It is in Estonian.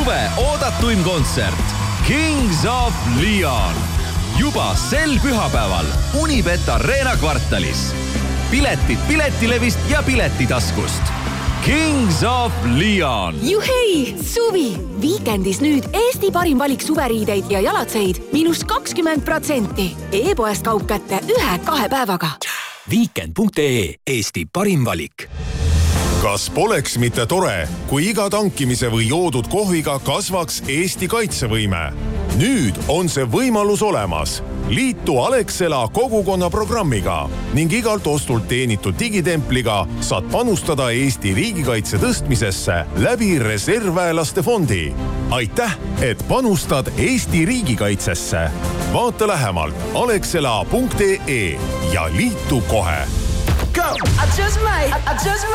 suve oodatuim kontsert Kings of Leon. Juba sel pühapäeval Unibet Arena kvartalis. Piletid Piletilevist ja Piletitaskust. Kings of Leon. Juhei, suvi! Viikendis nüüd Eesti parim valik suveriideid ja jalatseid -20%. E-poest kaup kätte 1-2 päevaga. Weekend.ee, Eesti parim valik. Kas poleks mitte tore, kui iga tankimise või joodud kohviga kasvaks Eesti kaitsevõime? Nüüd on see võimalus olemas. Liitu Alexela kogukonna programmiga ning igalt ostult teenitud digitempliga saad panustada Eesti riigikaitse tõstmisesse läbi reservväelaste fondi. Aitäh, et panustad Eesti riigikaitsesse. Vaata lähemalt alexela.ee ja liitu kohe. Go! I just might